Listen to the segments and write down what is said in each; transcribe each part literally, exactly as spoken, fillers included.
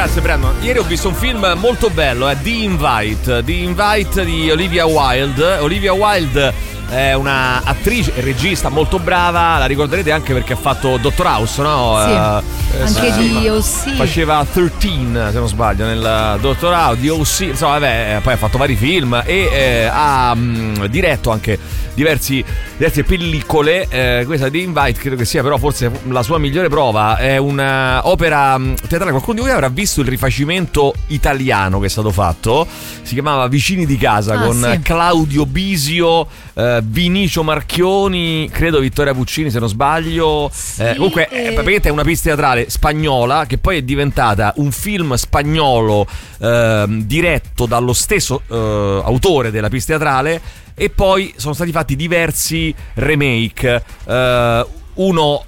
Grazie Brandon. Ieri ho visto un film molto bello, eh, The Invite, The Invite di Olivia Wilde. Olivia Wilde è una attrice e regista molto brava, la ricorderete anche perché ha fatto Doctor House, no? Sì, uh, anche sì, di O C. Faceva tredici, se non sbaglio, nel Doctor House, di O C, insomma, vabbè, poi ha fatto vari film e eh, ha mh, diretto anche diversi, diverse pellicole. Eh, questa di Invite credo che sia però forse la sua migliore prova. È un'opera teatrale. Qualcuno di voi avrà visto il rifacimento italiano che è stato fatto, si chiamava Vicini di casa, ah, con sì. Claudio Bisio, eh, Vinicio Marchioni, credo Vittoria Puccini se non sbaglio. Sì, eh, comunque eh, praticamente è una pista teatrale spagnola che poi è diventata un film spagnolo eh, diretto dallo stesso eh, autore della pista teatrale, e poi sono stati fatti diversi remake. eh, Uno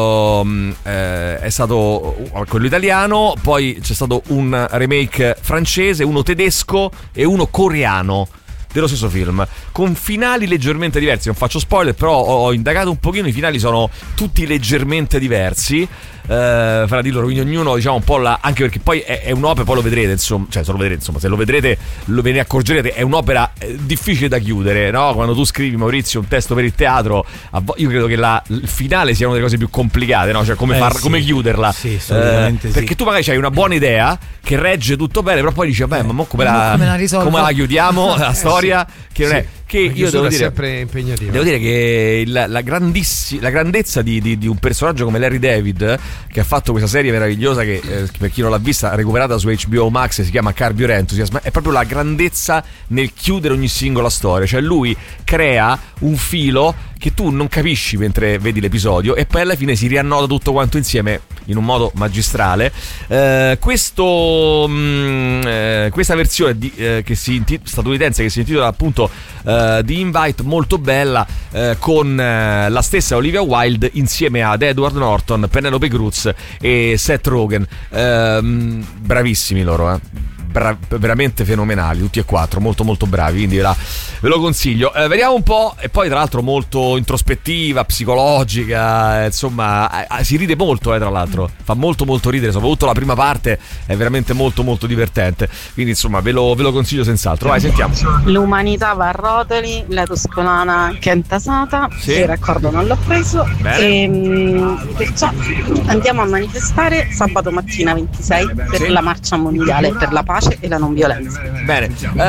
uh, eh, è stato quello italiano, poi c'è stato un remake francese, uno tedesco e uno coreano dello stesso film, con finali leggermente diversi. Non faccio spoiler, però ho, ho indagato un pochino, i finali sono tutti leggermente diversi eh, fra di loro, quindi ognuno, diciamo, un po' la, anche perché poi è, è un'opera, poi lo vedrete, insomma, cioè se lo vedrete, insomma, se lo vedrete lo ve ne accorgerete, è un'opera eh, difficile da chiudere, no? Quando tu scrivi, Maurizio, un testo per il teatro, io credo che la, il finale sia una delle cose più complicate, no? Cioè come, eh, far, sì. come chiuderla, sì, assolutamente eh, sì. Perché tu magari hai una buona idea che regge tutto bene, però poi dici vabbè, ma mo come, eh, la, come, la come la chiudiamo la storia? Sì. Che non sì. è che io devo dire, sempre impegnativa. Devo dire che la, la, grandissi, la grandezza di, di, di un personaggio come Larry David, che ha fatto questa serie meravigliosa che eh, per chi non l'ha vista, recuperata su H B O Max, si chiama Curb Your Enthusiasm, è proprio la grandezza nel chiudere ogni singola storia. Cioè lui crea un filo che tu non capisci mentre vedi l'episodio e poi alla fine si riannoda tutto quanto insieme in un modo magistrale. Eh, questo mh, eh, questa versione di, eh, che si inti- statunitense che si intitola appunto eh, The Invite, molto bella, eh, con eh, la stessa Olivia Wilde insieme ad Edward Norton, Penelope Cruz e Seth Rogen. Eh, bravissimi loro, eh. Bra- veramente fenomenali tutti e quattro, molto molto bravi, quindi ve, la, ve lo consiglio. Eh, vediamo un po'. E poi tra l'altro molto introspettiva, psicologica, eh, insomma eh, si ride molto, eh, tra l'altro fa molto molto ridere, soprattutto la prima parte è veramente molto molto divertente, quindi insomma ve lo, ve lo consiglio senz'altro. Vai, sentiamo. L'umanità va a rotoli, la toscolana che è intasata, sì. Il raccordo non l'ho preso e, mh, perciò andiamo a manifestare sabato mattina ventisei per sì. la marcia mondiale per la pace e la non violenza. Bene,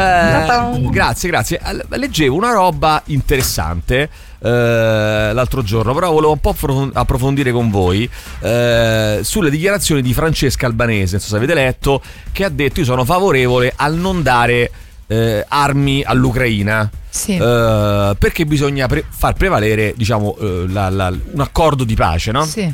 eh, grazie, grazie. Leggevo una roba interessante eh, l'altro giorno, però volevo un po' approfondire con voi eh, sulle dichiarazioni di Francesca Albanese, non so se avete letto, che ha detto: io sono favorevole al non dare eh, armi all'Ucraina. Sì. Eh, perché bisogna pre- far prevalere, diciamo, eh, la, la, un accordo di pace, no? Sì.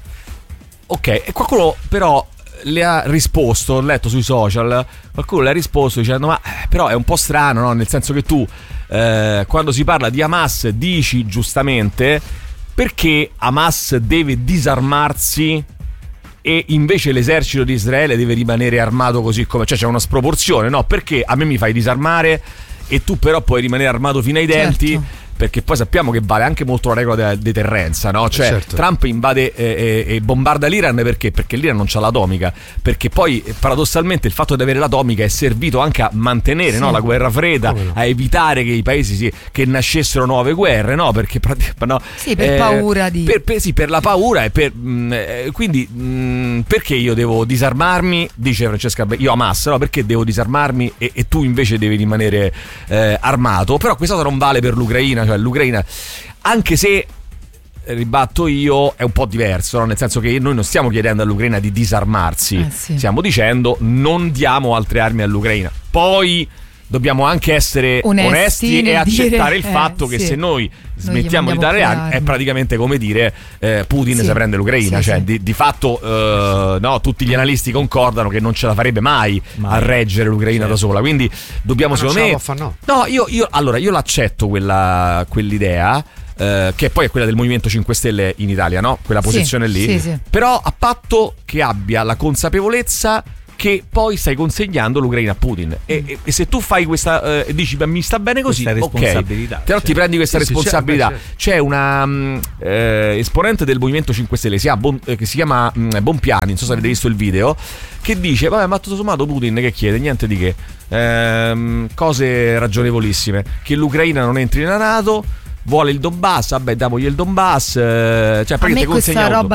Ok, e qualcuno però le ha risposto, ho letto sui social, qualcuno le ha risposto dicendo: ma eh, però è un po' strano, no? Nel senso che tu eh, quando si parla di Hamas dici giustamente perché Hamas deve disarmarsi e invece l'esercito di Israele deve rimanere armato così come, cioè c'è una sproporzione, no? Perché a me mi fai disarmare e tu però puoi rimanere armato fino ai denti? Certo. Perché poi sappiamo che vale anche molto la regola della deterrenza, no? Cioè certo. Trump invade e, e, e bombarda l'Iran perché? Perché l'Iran non c'ha l'atomica, perché poi paradossalmente il fatto di avere l'atomica è servito anche a mantenere sì. no, la guerra fredda, no. a evitare che i paesi si, che nascessero nuove guerre, no? Perché no, sì, per eh, paura di per, per, sì, per la paura e per mh, quindi mh, perché io devo disarmarmi, dice Francesca, io Hamas, no? Perché devo disarmarmi e, e tu invece devi rimanere eh, armato? Però questa cosa non vale per l'Ucraina. Cioè l'Ucraina, anche se ribatto io, è un po' diverso, no? Nel senso che noi non stiamo chiedendo all'Ucraina di disarmarsi, eh sì. stiamo dicendo non diamo altre armi all'Ucraina. Poi dobbiamo anche essere onesti, onesti e accettare dire, il fatto eh, che sì. se noi smettiamo noi di dare armi è praticamente come dire eh, Putin sì. si prende l'Ucraina, sì, cioè sì. Di, di fatto eh, no, tutti gli analisti concordano che non ce la farebbe mai, mai. a reggere l'Ucraina certo. da sola, quindi dobbiamo ma secondo me far, no, no io, io allora io l'accetto quella, quell'idea eh, che poi è quella del Movimento cinque Stelle in Italia, no? Quella posizione sì, lì sì, sì. però a patto che abbia la consapevolezza che che poi stai consegnando l'Ucraina a Putin. E, e, e se tu fai questa eh, dici mi sta bene così, questa responsabilità, ok, però certo. ti prendi questa sì, responsabilità. Sì, certo, c'è una mh, eh, esponente del Movimento cinque Stelle si ha bon, eh, che si chiama mh, Bonpiani, non so se avete visto il video, che dice vabbè, ma tutto sommato Putin che chiede? Niente di che, ehm, cose ragionevolissime, che l'Ucraina non entri nella NATO, vuole il Donbass, vabbè, damogli il Donbass, eh, cioè perché a me ti questa consegna roba